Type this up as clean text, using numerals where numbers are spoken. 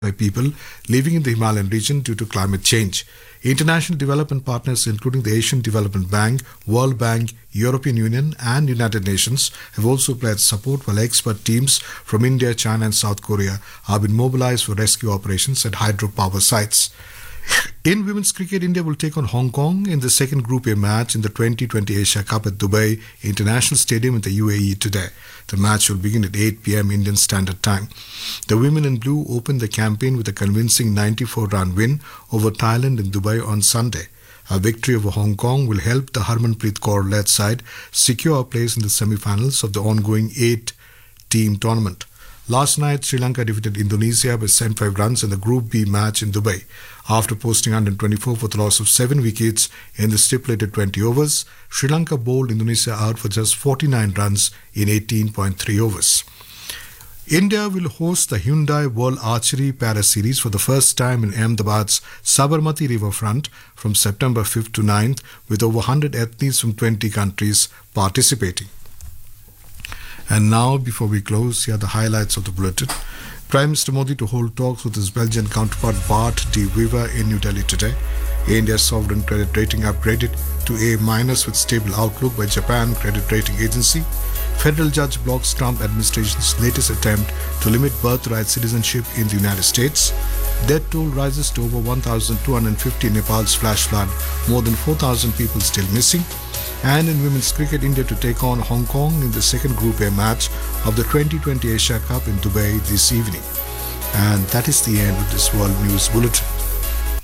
by people living in the Himalayan region due to climate change. International development partners, including the Asian Development Bank, World Bank, European Union, and United Nations, have also pledged support, while expert teams from India, China, and South Korea have been mobilized for rescue operations at hydropower sites. In women's cricket, India will take on Hong Kong in the second Group A match in the 2020 Asia Cup at Dubai International Stadium in the UAE today. The match will begin at 8 p.m. Indian Standard Time. The women in blue opened the campaign with a convincing 94-run win over Thailand in Dubai on Sunday. A victory over Hong Kong will help the Harmanpreet Kaur-led side secure a place in the semi-finals of the ongoing 8-team tournament. Last night, Sri Lanka defeated Indonesia by 75 runs in the Group B match in Dubai. After posting 124 for the loss of 7 wickets in the stipulated 20 overs, Sri Lanka bowled Indonesia out for just 49 runs in 18.3 overs. India will host the Hyundai World Archery Para Series for the first time in Ahmedabad's Sabarmati riverfront from September 5th to 9th, with over 100 athletes from 20 countries participating. And now, before we close, here are the highlights of the bulletin. Prime Minister Modi to hold talks with his Belgian counterpart Bart de Wever in New Delhi today. India's sovereign credit rating upgraded to A- with stable outlook by Japan Credit Rating Agency. Federal judge blocks Trump administration's latest attempt to limit birthright citizenship in the United States. Death toll rises to over 1,250 in Nepal's flash flood. More than 4,000 people still missing. And in women's cricket, India to take on Hong Kong in the second Group A match of the 2020 Asia Cup in Dubai this evening. And that is the end of this World News Bulletin.